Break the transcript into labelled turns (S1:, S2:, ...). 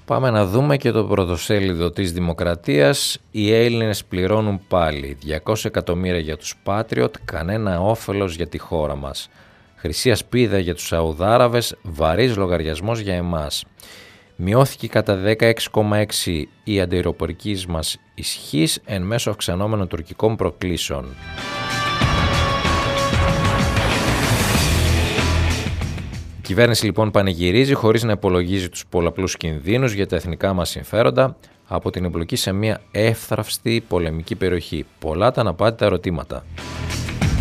S1: Πάμε να δούμε και το πρωτοσέλιδο της Δημοκρατίας. Οι Έλληνες πληρώνουν πάλι 200 εκατομμύρια για τους Patriot, κανένα όφελος για τη χώρα μας. Χρυσή ασπίδα για τους Σαουδάραβες, βαρύς λογαριασμός για εμάς. Μειώθηκε κατά 16,6 η αντιαεροπορική μας ισχύς εν μέσω αυξανόμενων τουρκικών προκλήσεων. Η κυβέρνηση λοιπόν πανηγυρίζει χωρίς να υπολογίζει τους πολλαπλούς κινδύνους για τα εθνικά μας συμφέροντα από την εμπλοκή σε μια εύθραυστη πολεμική περιοχή. Πολλά τα αναπάντητα ερωτήματα.